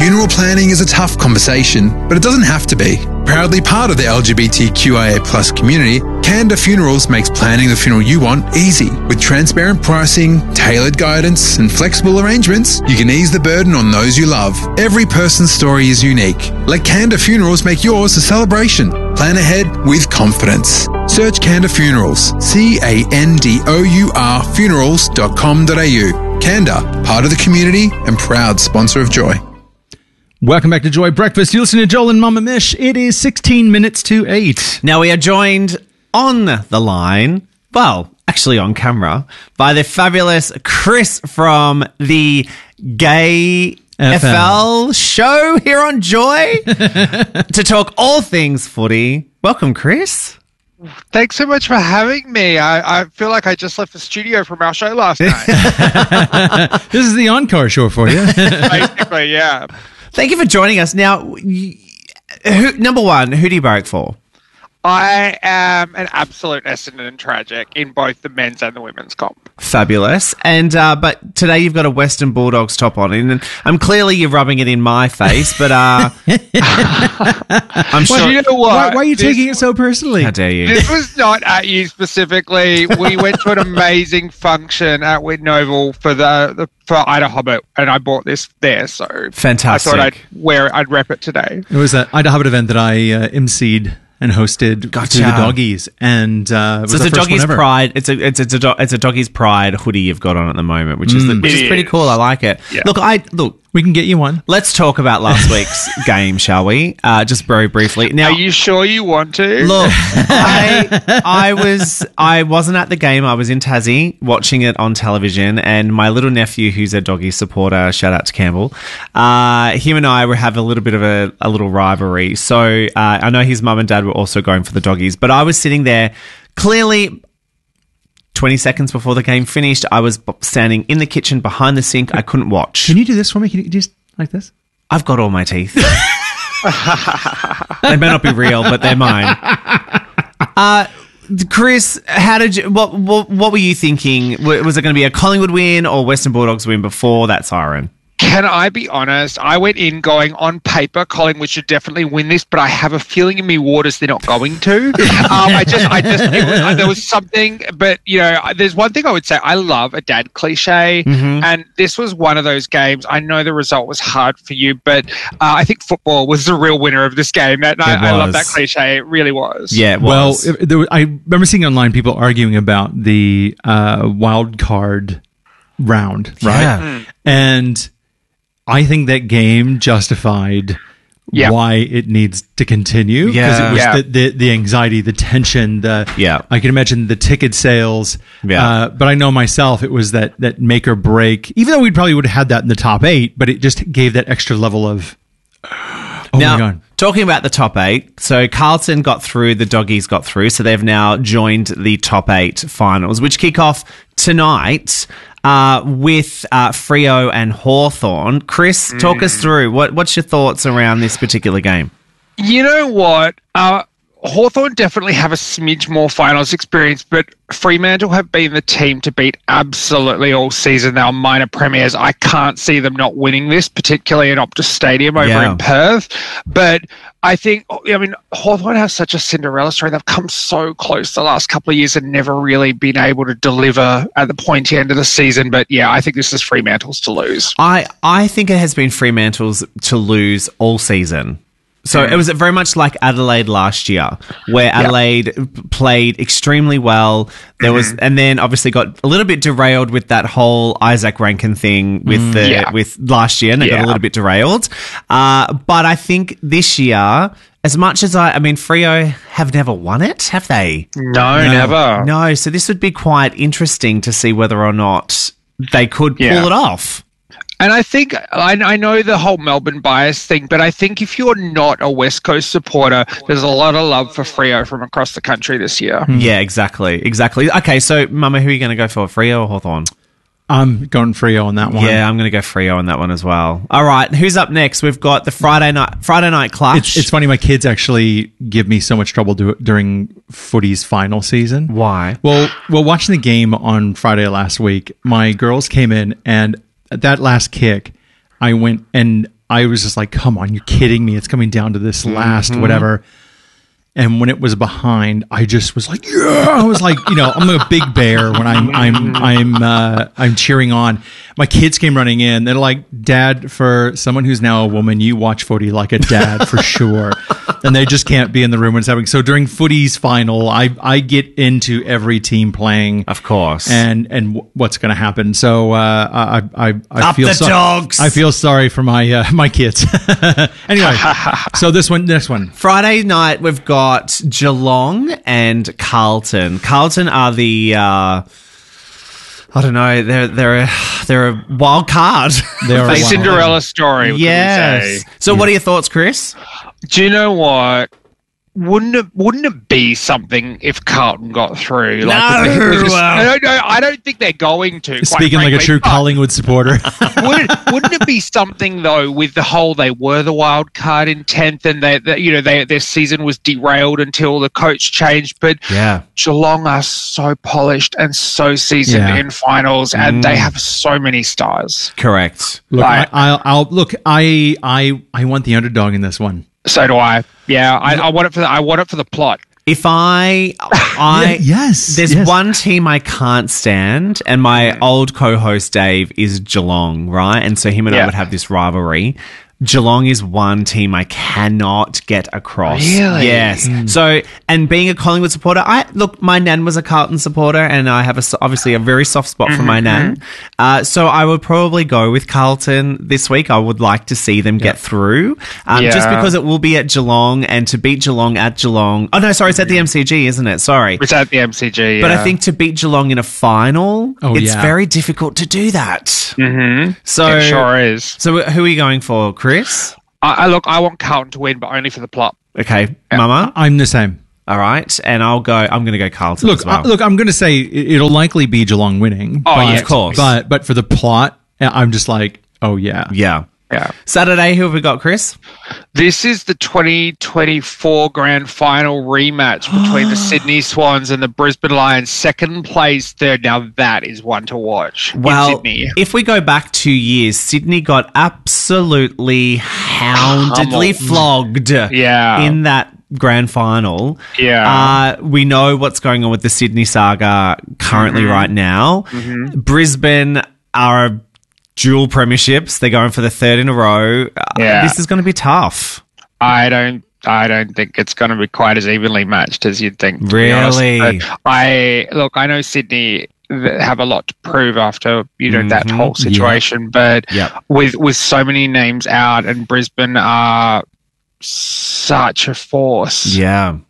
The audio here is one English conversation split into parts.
Funeral planning is a tough conversation, but it doesn't have to be. Proudly part of the LGBTQIA+ community, Canda Funerals makes planning the funeral you want easy. With transparent pricing, tailored guidance, and flexible arrangements, you can ease the burden on those you love. Every person's story is unique. Let Canda Funerals make yours a celebration. Plan ahead with confidence. Search Canda Funerals, CANDOUR funerals.com.au. Canda, part of the community and proud sponsor of Joy. Welcome back to Joy Breakfast. You listen to Joel and Mama Mish. It is 16 minutes to 8. Now we are joined on the line, well, actually on camera, by the fabulous Chris from the Gay FL show here on Joy to talk all things footy. Welcome, Chris. Thanks so much for having me. I feel like I just left the studio from our show last night. This is the encore show for you. Basically, yeah. Thank you for joining us. Now, number one, who do you barrack for? I am an absolute Essendon tragic in both the men's and the women's comp. Fabulous. And but today you've got a Western Bulldogs top on, and clearly you're rubbing it in my face, but I'm sure. Well, you know what? Why are you taking it so personally? How dare you? This was not at you specifically. We went to an amazing function at Whitney Oval for Ida Hobbit, and I bought this there, so Fantastic. I thought I'd wear it. I'd rep it today. It was that Ida Hobbit event that I emceed and hosted to the doggies, and so it's a doggies pride. It's a doggies pride hoodie you've got on at the moment, which is pretty cool. I like it. Yeah. Look. We can get you one. Let's talk about last week's game, shall we? Just very briefly. Now, are you sure you want to? Look, I wasn't at the game. I was in Tassie watching it on television, and my little nephew, who's a doggy supporter, shout out to Campbell, him and I have a little bit of a little rivalry. So I know his mum and dad were also going for the doggies, but I was sitting there clearly 20 seconds before the game finished. I was standing in the kitchen behind the sink. I couldn't watch. Can you do this for me? Can you just like this? I've got all my teeth. They may not be real, but they're mine. Chris, what were you thinking? Was it going to be a Collingwood win or Western Bulldogs win before that siren? Can I be honest? I went in going, on paper, Collingwood should definitely win this, but I have a feeling in me waters they're not going to. There was something, but there's one thing I would say. I love a dad cliche, and this was one of those games. I know the result was hard for you, but I think football was the real winner of this game. I love that cliche. It really was. Yeah, it was. Well, I remember seeing online people arguing about the wild card round, right? Yeah. And I think that game justified why it needs to continue, because it was the anxiety, the tension, I can imagine the ticket sales. But I know myself, it was that make or break, even though we probably would have had that in the top 8, but it just gave that extra level of, my God. Talking about the top 8, so Carlton got through, the doggies got through, so they've now joined the top 8 finals, which kick off tonight with Freo and Hawthorn. Chris, talk us through. What's your thoughts around this particular game? You know what? Hawthorn definitely have a smidge more finals experience, but Fremantle have been the team to beat absolutely all season. They are minor premiers. I can't see them not winning this, particularly in Optus Stadium over in Perth. But I think, Hawthorn have such a Cinderella story. They've come so close the last couple of years and never really been able to deliver at the pointy end of the season. But yeah, I think this is Fremantle's to lose. I think it has been Fremantle's to lose all season. So it was very much like Adelaide last year, where Adelaide played extremely well. There was, and then obviously got a little bit derailed with that whole Isaac Rankin thing with with last year, and they got a little bit derailed. But I think this year, as much as Freo have never won it, have they? No, never. No, so this would be quite interesting to see whether or not they could pull it off. And I think, I know the whole Melbourne bias thing, but I think if you're not a West Coast supporter, there's a lot of love for Freo from across the country this year. Yeah, exactly. Okay, so Mama, who are you going to go for, Freo or Hawthorn? I'm going Freo on that one. Yeah, I'm going to go Freo on that one as well. All right, who's up next? We've got the Friday night clash. It's funny, my kids actually give me so much trouble during footy's final season. Why? Well, watching the game on Friday last week, my girls came in and at that last kick, I went and I was just like, come on, you're kidding me. It's coming down to this last whatever. And when it was behind, I just was like, yeah! I was like, I'm a big bear when I'm cheering on. My kids came running in. They're like, Dad, for someone who's now a woman, you watch footy like a dad for sure. And they just can't be in the room when it's happening. So during footy's final, I get into every team playing, of course, and what's going to happen. So I up feel the dogs. I feel sorry for my my kids. Anyway, so next one, Friday night, we've got Geelong and Carlton. Carlton are the I don't know. They're a wild card. They're a Cinderella story. Yes. So, what are your thoughts, Chris? Do you know what? Wouldn't it be something if Carlton got through? No, I don't think they're going to. Speaking like a true Collingwood supporter, wouldn't it be something though? With the whole, they were the wild card in 10th, and their season was derailed until the coach changed. But Geelong are so polished and so seasoned in finals, and they have so many stars. Correct. Look, I want the underdog in this one. So do I. Yeah, I want it for the plot. If there's one team I can't stand, and my old co-host Dave is Geelong, right? And so him and I would have this rivalry. Geelong is one team I cannot get across. Really? Yes. So, and being a Collingwood supporter, my nan was a Carlton supporter, and I have obviously a very soft spot for my nan. So I would probably go with Carlton this week. I would like to see them get through, just because it will be at Geelong, and to beat Geelong at Geelong. Oh no, sorry, it's at the MCG, isn't it? Sorry, it's at the MCG. But I think to beat Geelong in a final, it's very difficult to do that. So it sure is. So who are you going for, Chris? I want Carlton to win, but only for the plot. Okay, Mama? I'm the same. All right, and I'm going to go Carlton as well. Look, I'm going to say it'll likely be Geelong winning. Of course. But for the plot, I'm just like, oh yeah. Yeah. Saturday, who have we got, Chris? This is the 2024 Grand Final rematch between the Sydney Swans and the Brisbane Lions. Second place, third. Now that is one to watch. Well, in Sydney. If we go back 2 years, Sydney got absolutely houndedly flogged in that grand final. We know what's going on with the Sydney saga currently right now. Brisbane are dual premierships. They're going for the third in a row. This is going to be tough. I don't think it's going to be quite as evenly matched as you'd think. Really? I know Sydney have a lot to prove after that whole situation, but with so many names out, and Brisbane are such a force. Yeah.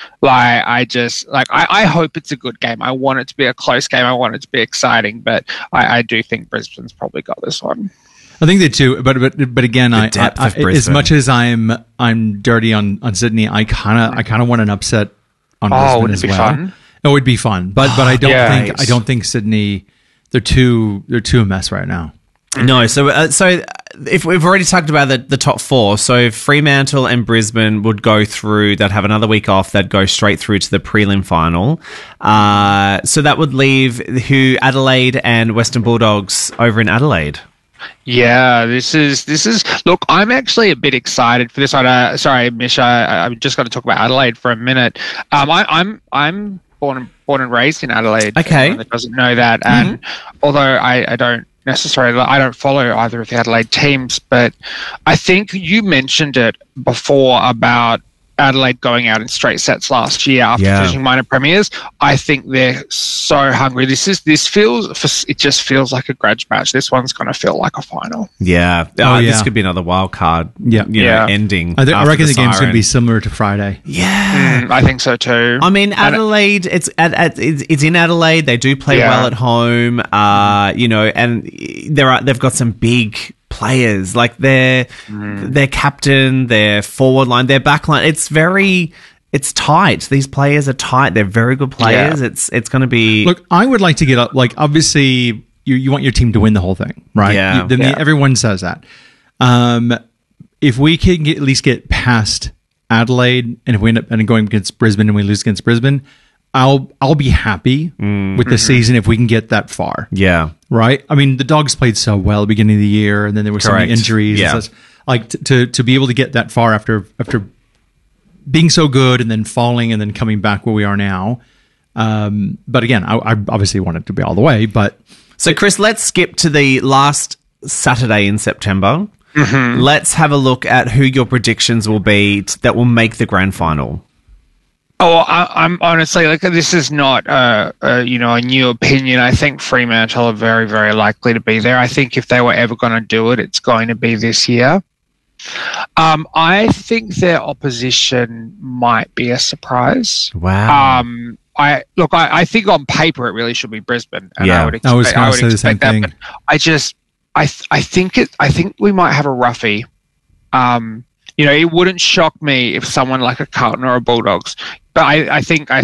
I hope it's a good game. I want it to be a close game. I want it to be exciting, but I do think Brisbane's probably got this one. I think they do, but again, as much as I'm dirty on Sydney, I kind of want an upset on Brisbane as well. Fun? It would be fun, but I don't think Sydney. They're too a mess right now. No, so if we've already talked about the top four, so Fremantle and Brisbane would go through. They'd have another week off. They'd go straight through to the prelim final. So that would leave Adelaide and Western Bulldogs over in Adelaide. Yeah, this is. Look, I'm actually a bit excited for this one. Sorry, Misha, I'm just going to talk about Adelaide for a minute. I'm born and raised in Adelaide. Okay, that doesn't know that, and although I don't follow either of the Adelaide teams, but I think you mentioned it before about Adelaide going out in straight sets last year after finishing minor premiers. I think they're so hungry. It just feels like a grudge match. This one's going to feel like a final. Yeah. This could be another wild card. Ending. I reckon the game's going to be similar to Friday. Yeah, I think so too. I mean, Adelaide. It's in Adelaide. They do play well at home. And they've got some big players, like their captain, their forward line, their back line. It's tight. These players are tight. They're very good players. It's going to be. Look, I would like to get up. Like, obviously, you want your team to win the whole thing, right? Yeah. Everyone says that. If we can at least get past Adelaide, and if we end up going against Brisbane and we lose against Brisbane, I'll be happy with the season if we can get that far. Yeah. Right? I mean, the Dogs played so well at the beginning of the year, and then there were so many injuries. Yeah. So like to be able to get that far after being so good and then falling and then coming back where we are now. But again, I obviously want it to be all the way. But so, Chris, let's skip to the last Saturday in September. Mm-hmm. Let's have a look at who your predictions will be that will make the grand final. Oh, I'm honestly, like, this is not a new opinion. I think Fremantle are very, very likely to be there. I think if they were ever going to do it, it's going to be this year. I think their opposition might be a surprise. Wow. I think on paper it really should be Brisbane. And I was going to say the same thing. But I think we might have a roughie. It wouldn't shock me if someone like a Carlton or a Bulldogs, but I just think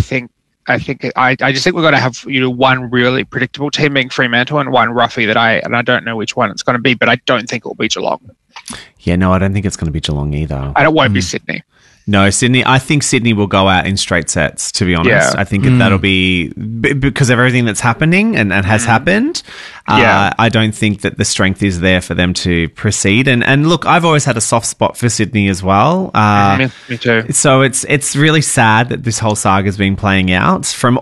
we're going to have one really predictable team being Fremantle and one roughie I don't know which one it's going to be, but I don't think it will be Geelong. Yeah, no, I don't think it's going to be Geelong either. And it won't be Sydney. No, Sydney. I think Sydney will go out in straight sets, to be honest. Yeah. I think that'll be because of everything that's happening and has happened. I don't think that the strength is there for them to proceed. And look, I've always had a soft spot for Sydney as well. Me too. So it's really sad that this whole saga has been playing out from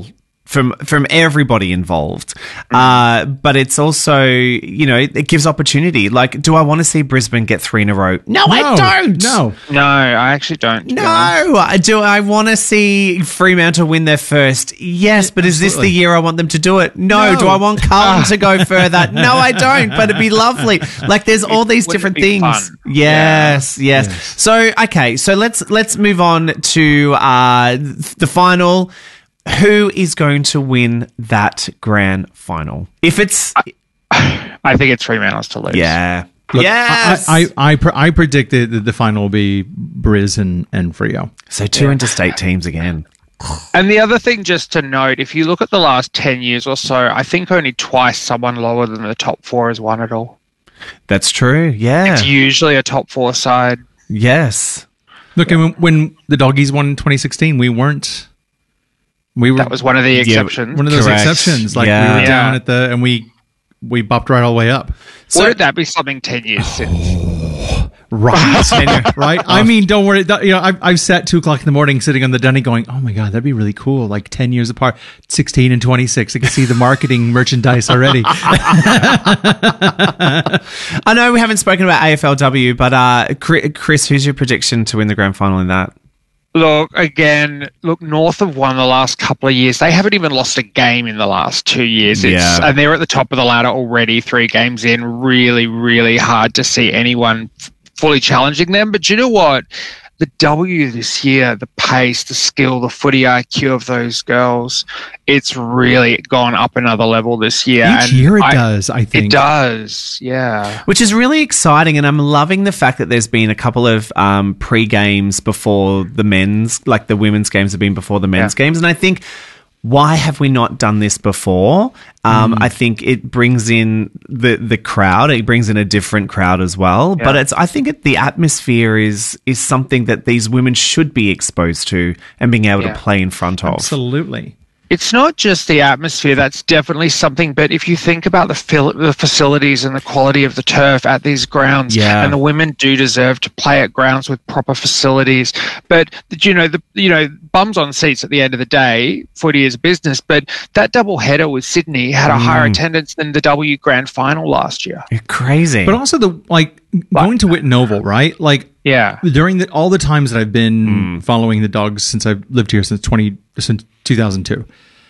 everybody involved. But it's also, it gives opportunity. Like, do I want to see Brisbane get 3 in a row? No, I don't. No, I actually don't. No. Do I want to see Fremantle win their first? Yes, but is this the year I want them to do it? No. Do I want Carlton to go further? No, I don't, but it'd be lovely. Like, there's all these different things. Fun? Yes. So, okay, so let's move on to the final. Who is going to win that grand final? If it's... I think it's Fremantle's to lose. Yeah. Look, yes! I predicted that the final will be Briz and Freo. So 2 interstate teams again. And the other thing just to note, if you look at the last 10 years or so, I think only twice someone lower than the top 4 has won it all. That's true, yeah. It's usually a top 4 side. Yes. Look, when the Doggies won in 2016, we weren't... That was one of the exceptions. One of those exceptions. Like, we were down at and we bopped right all the way up. So, would that be something 10 years since? Right. Right? I mean, don't worry. I've sat 2:00 in the morning sitting on the dunny going, oh my God, that'd be really cool. Like 10 years apart, 16 and 26. I can see the marketing merchandise already. I know we haven't spoken about AFLW, but Chris, who's your prediction to win the grand final in that? Look, North have won the last couple of years. They haven't even lost a game in the last 2 years. And they're at the top of the ladder already, 3 games in. Really, really hard to see anyone fully challenging them. But you know what? The W this year, the pace, the skill, the footy IQ of those girls, it's really gone up another level this year. Each year it does, I think. It does, yeah. Which is really exciting, and I'm loving the fact that there's been a couple of pre-games before the men's, like the women's games have been before the men's games, and I think... Why have we not done this before? I think it brings in the crowd. It brings in a different crowd as well. Yeah. But I think the atmosphere is something that these women should be exposed to and being able to play in front of. Absolutely. It's not just the atmosphere, that's definitely something, but if you think about the facilities and the quality of the turf at these grounds, and the women do deserve to play at grounds with proper facilities, but bums on seats at the end of the day, footy is business, but that double header with Sydney had a higher attendance than the W Grand Final last year. You're crazy. But also going to Whitten Oval, right? During all the times that I've been following the Dogs since I've lived here since 2002,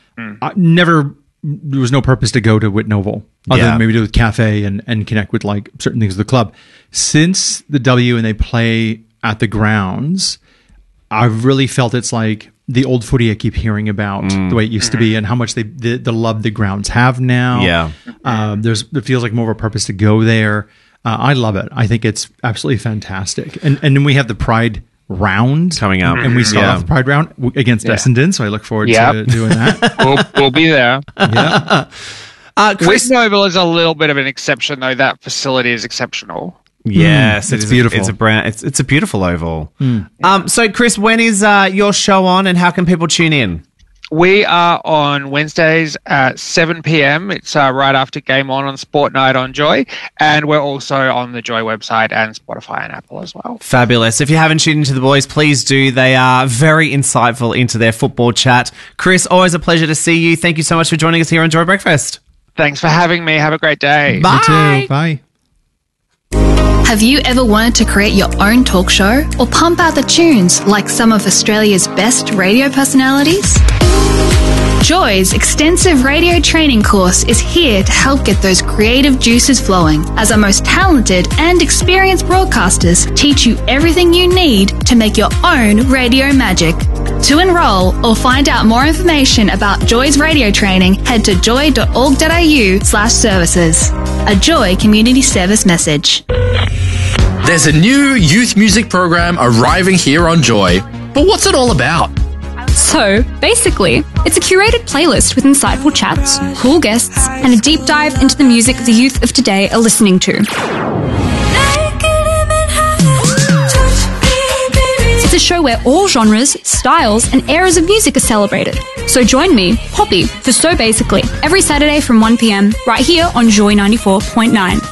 there was no purpose to go to Whitten Oval other than maybe do a cafe and connect with certain things of the club. Since the W and they play at the grounds, I've really felt it's like the old footy I keep hearing about the way it used to be and how much the love the grounds have now. Yeah. It feels like more of a purpose to go there. I love it. I think it's absolutely fantastic. And then we have the Pride round coming up. And we start off the Pride round against Essendon, so I look forward to doing that. We'll be there. Yeah. Whitten Oval is a little bit of an exception, though. That facility is exceptional. Yes, it's beautiful. It's a beautiful oval. So, Chris, when is your show on, and how can people tune in? We are on Wednesdays at 7 p.m. It's right after Game On Sport Night on Joy. And we're also on the Joy website and Spotify and Apple as well. Fabulous. If you haven't tuned into the boys, please do. They are very insightful into their football chat. Chris, always a pleasure to see you. Thank you so much for joining us here on Joy Breakfast. Thanks for having me. Have a great day. Bye. You too. Bye. Have you ever wanted to create your own talk show or pump out the tunes like some of Australia's best radio personalities? Joy's extensive radio training course is here to help get those creative juices flowing as our most talented and experienced broadcasters teach you everything you need to make your own radio magic. To enrol or find out more information about Joy's radio training, head to joy.org.au/services. A Joy Community Service message. There's a new youth music program arriving here on Joy. But what's it all about? So, basically, it's a curated playlist with insightful chats, cool guests, and a deep dive into the music the youth of today are listening to. It's a show where all genres, styles, and eras of music are celebrated. So join me, Poppy, for So Basically, every Saturday from 1 p.m, right here on Joy 94.9.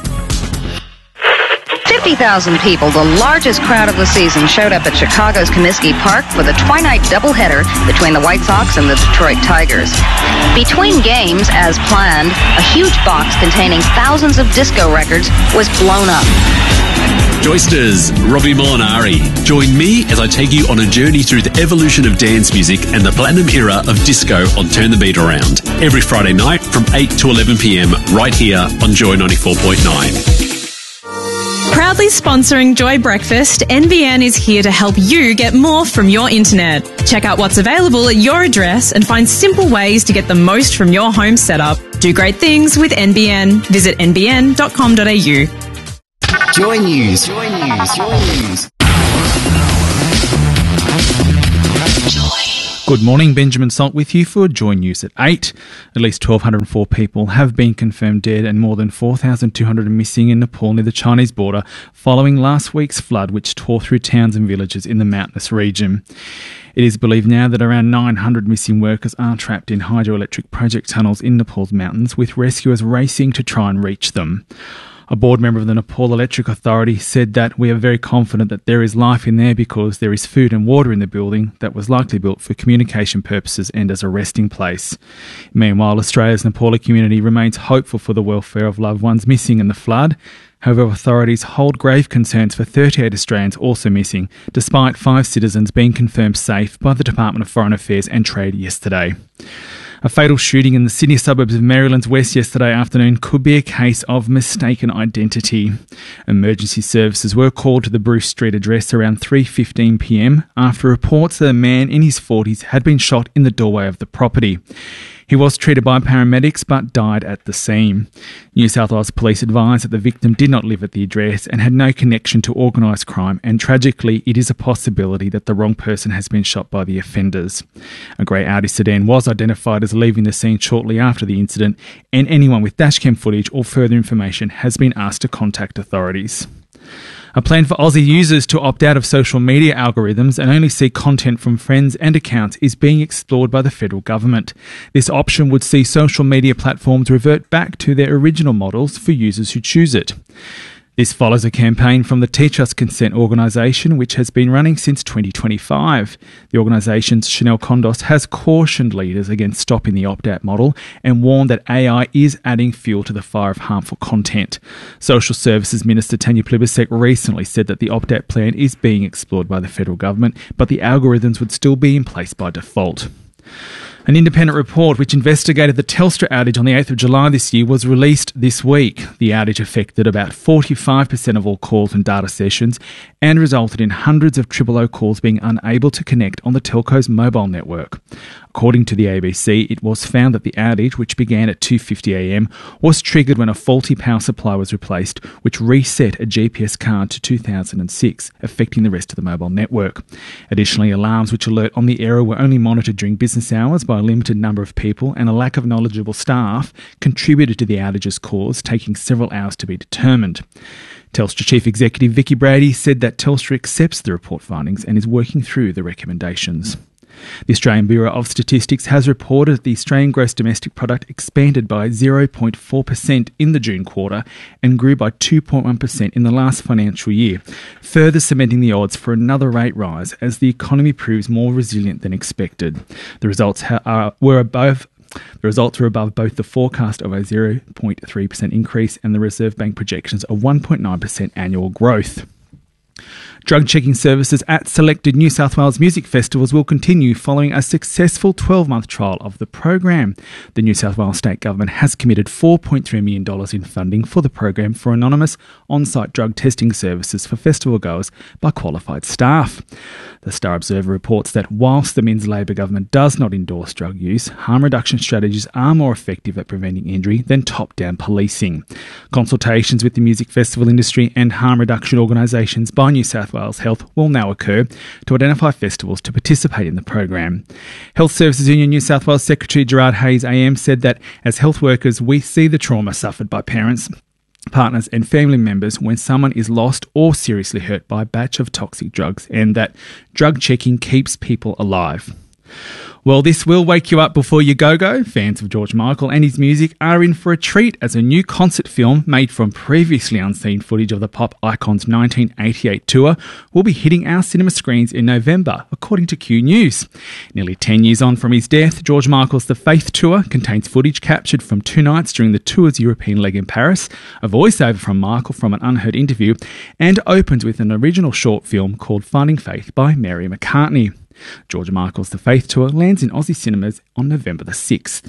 50,000 people, the largest crowd of the season, showed up at Chicago's Comiskey Park for the twilight doubleheader between the White Sox and the Detroit Tigers. Between games, as planned, a huge box containing thousands of disco records was blown up. Joysters, Robbie Molinari. Join me as I take you on a journey through the evolution of dance music and the platinum era of disco on Turn the Beat Around. Every Friday night from 8 to 11 p.m, right here on Joy 94.9. Proudly sponsoring Joy Breakfast, NBN is here to help you get more from your internet. Check out what's available at your address and find simple ways to get the most from your home setup. Do great things with NBN. Visit nbn.com.au. Joy News. Joy News. Joy News. Good morning, Benjamin Salt with you for Joy News at 8. At least 1,204 people have been confirmed dead and more than 4,200 are missing in Nepal near the Chinese border following last week's flood which tore through towns and villages in the mountainous region. It is believed now that around 900 missing workers are trapped in hydroelectric project tunnels in Nepal's mountains, with rescuers racing to try and reach them. A board member of the Nepal Electric Authority said that we are very confident that there is life in there because there is food and water in the building that was likely built for communication purposes and as a resting place. Meanwhile, Australia's Nepali community remains hopeful for the welfare of loved ones missing in the flood. However, authorities hold grave concerns for 38 Australians also missing, despite 5 citizens being confirmed safe by the Department of Foreign Affairs and Trade yesterday. A fatal shooting in the Sydney suburbs of Maryland's West yesterday afternoon could be a case of mistaken identity. Emergency services were called to the Bruce Street address around 3:15 p.m. after reports that a man in his 40s had been shot in the doorway of the property. He was treated by paramedics but died at the scene. New South Wales Police advised that the victim did not live at the address and had no connection to organised crime, and tragically it is a possibility that the wrong person has been shot by the offenders. A grey Audi sedan was identified as leaving the scene shortly after the incident, and anyone with dashcam footage or further information has been asked to contact authorities. A plan for Aussie users to opt out of social media algorithms and only see content from friends and accounts is being explored by the federal government. This option would see social media platforms revert back to their original models for users who choose it. This follows a campaign from the Teach Us Consent organisation, which has been running since 2025. The organisation's Chanel Condos has cautioned leaders against stopping the opt-out model and warned that AI is adding fuel to the fire of harmful content. Social Services Minister Tanya Plibersek recently said that the opt-out plan is being explored by the federal government, but the algorithms would still be in place by default. An independent report which investigated the Telstra outage on the 8th of July this year was released this week. The outage affected about 45% of all calls and data sessions and resulted in hundreds of 000 calls being unable to connect on the telco's mobile network. According to the ABC, it was found that the outage, which began at 2:50 a.m, was triggered when a faulty power supply was replaced, which reset a GPS card to 2006, affecting the rest of the mobile network. Additionally, alarms which alert on the error were only monitored during business hours by a limited number of people, and a lack of knowledgeable staff contributed to the outage's cause, taking several hours to be determined. Telstra Chief Executive Vicky Brady said that Telstra accepts the report findings and is working through the recommendations. The Australian Bureau of Statistics has reported the Australian gross domestic product expanded by 0.4% in the June quarter and grew by 2.1% in the last financial year, further cementing the odds for another rate rise as the economy proves more resilient than expected. The results were above both the forecast of a 0.3% increase and the Reserve Bank projections of 1.9% annual growth. Drug checking services at selected New South Wales music festivals will continue following a successful 12-month trial of the program. The New South Wales State Government has committed $4.3 million in funding for the program for anonymous on-site drug testing services for festival goers by qualified staff. The Star Observer reports that whilst the Minns Labor government does not endorse drug use, harm reduction strategies are more effective at preventing injury than top-down policing. Consultations with the music festival industry and harm reduction organisations by New South Wales Health will now occur to identify festivals to participate in the program. Health Services Union New South Wales Secretary Gerard Hayes AM said that as health workers we see the trauma suffered by parents, partners and family members when someone is lost or seriously hurt by a batch of toxic drugs, and that drug checking keeps people alive. Well, this will wake you up before you go. Fans of George Michael and his music are in for a treat as a new concert film made from previously unseen footage of the pop icon's 1988 tour will be hitting our cinema screens in November, according to Q News. Nearly 10 years on from his death, George Michael's The Faith Tour contains footage captured from 2 nights during the tour's European leg in Paris, a voiceover from Michael from an unheard interview, and opens with an original short film called Finding Faith by Mary McCartney. George Michael's The Faith Tour lands in Aussie cinemas on November the 6th.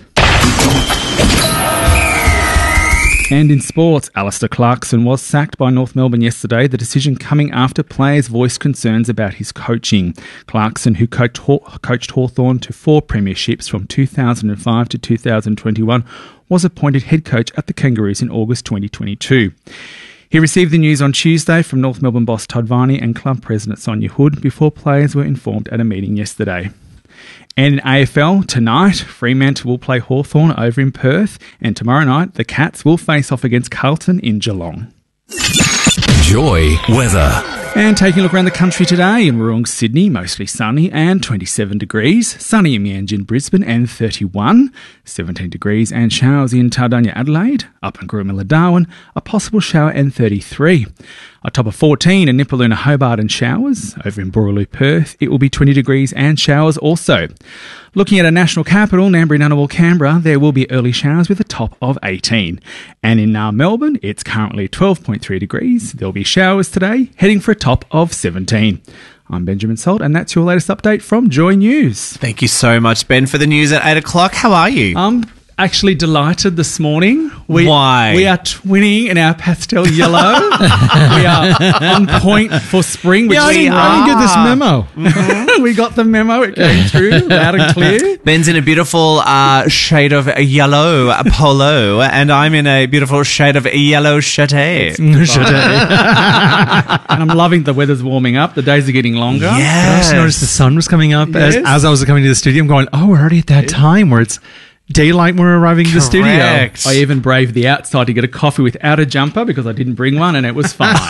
And in sports, Alistair Clarkson was sacked by North Melbourne yesterday, the decision coming after players voiced concerns about his coaching. Clarkson, who coached Hawthorn to 4 premierships from 2005 to 2021, was appointed head coach at the Kangaroos in August 2022. He received the news on Tuesday from North Melbourne boss Todd Viney and club president Sonia Hood before players were informed at a meeting yesterday. And in AFL, tonight, Fremantle will play Hawthorn over in Perth, and tomorrow night, the Cats will face off against Carlton in Geelong. Joy weather. And taking a look around the country today, in Woorong, Sydney, mostly sunny and 27 degrees. Sunny in Mianjin, Brisbane, and 31. 17 degrees and showers in Tardania, Adelaide. Up in Gooroomulla, Darwin, a possible shower and 33. A top of 14 in Nipaluna, Hobart, and showers. Over in Boorloo, Perth, it will be 20 degrees and showers also. Looking at our national capital, Ngambri, Ngunnawal, Canberra, there will be early showers with a top of 18. And in Melbourne, it's currently 12.3 degrees. There'll be showers today, heading for a top of 17. I'm Benjamin Salt, and that's your latest update from Joy News. Thank you so much, Ben, for the news at 8 o'clock. How are you? I'm actually delighted this morning. Why? We are twinning in our pastel yellow. We are on point for spring. Which I didn't get this memo. Mm-hmm. We got the memo. It came through loud and clear. Ben's in a beautiful shade of yellow polo, and I'm in a beautiful shade of yellow chateau. And I'm loving the weather's warming up. The days are getting longer. Yeah. I also noticed the sun was coming up as I was coming to the studio. I'm going, we're already at that time where it's daylight when we're arriving to the studio. I even braved the outside to get a coffee without a jumper because I didn't bring one, and it was fine.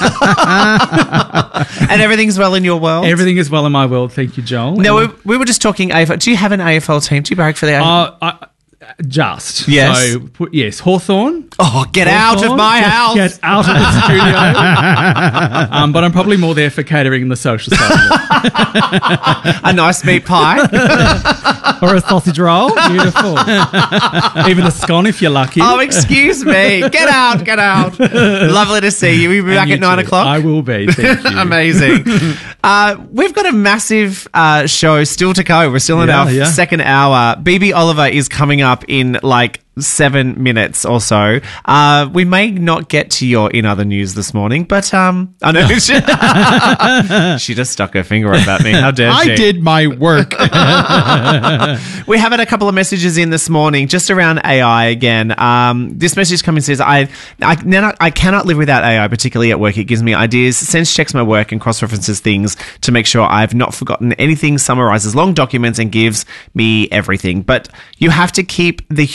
And everything's well in your world? Everything is well in my world, thank you, Joel. Now, we were just talking AFL. Do you have an AFL team? Do you barrack for the AFL? Just. Yes. So, yes, Hawthorn. Oh, get out of my house. Get out of the studio. But I'm probably more there for catering and the social side of it. A nice meat pie. Or a sausage roll. Beautiful. Even a scone if you're lucky. Oh, excuse me. Get out. Lovely to see you. We'll be back at 9 o'clock. I will be. Thank you. Amazing. We've got a massive show still to go. We're still in our second hour. BB Oliver is coming up in 7 minutes or so. We may not get to your in other news this morning, but I know she just stuck her finger up at me. How dare she? I did my work. We have had a couple of messages in this morning just around AI again. This message coming says, I cannot live without AI, particularly at work. It gives me ideas, sense checks my work and cross-references things to make sure I've not forgotten anything, summarizes long documents and gives me everything. But you have to keep the human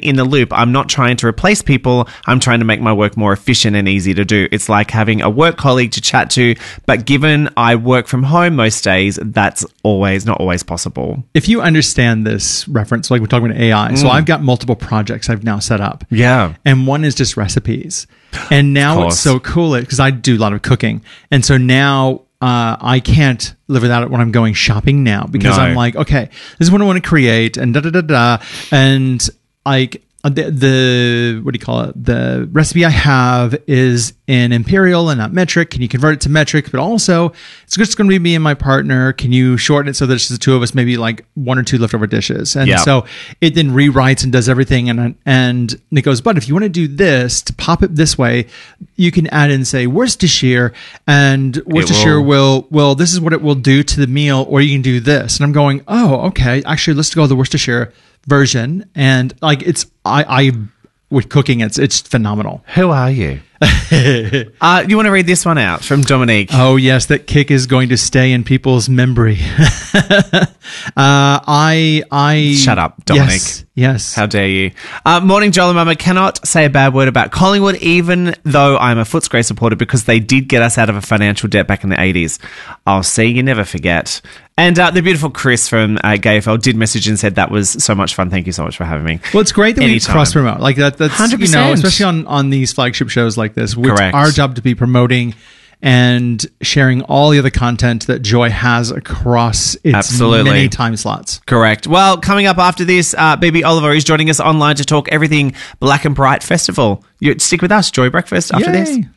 in the loop. I'm not trying to replace people. I'm trying to make my work more efficient and easy to do. It's like having a work colleague to chat to, but given I work from home most days, that's not always possible. If you understand this reference, like we're talking about AI, so I've got multiple projects I've now set up. Yeah. And one is just recipes. And now it's so cool because I do a lot of cooking. And so now I can't live without it when I'm going shopping now because I'm like, okay, this is what I want to create and and like the what do you call it? The recipe I have is in imperial and not metric. Can you convert it to metric? But also, it's just going to be me and my partner. Can you shorten it so that it's just the two of us, maybe like 1 or 2 leftover dishes? And so it then rewrites and does everything. And it goes, but if you want to do this, to pop it this way, you can add in, say, Worcestershire, and Worcestershire will this is what it will do to the meal, or you can do this. And I'm going, oh, okay, actually, let's go with the Worcestershire version. And like I with cooking, it's phenomenal. Who are you? You want to read this one out from Dominique? Oh yes, that kick is going to stay in people's memory. Shut up, Dominic. Yes. How dare you? Morning, Joel and Mama. Cannot say a bad word about Collingwood, even though I'm a Footscray supporter, because they did get us out of a financial debt back in the 80s. I'll see, you never forget. And the beautiful Chris from GayFL did message and said that was so much fun. Thank you so much for having me. Well, it's great that we cross-promote. Like that's 100%. Especially on these flagship shows like this, which are our job to be promoting and sharing all the other content that Joy has across its many time slots. Correct. Well, coming up after this, BB Oliver is joining us online to talk everything Black and Bright Festival. You stick with us, Joy Breakfast, after this.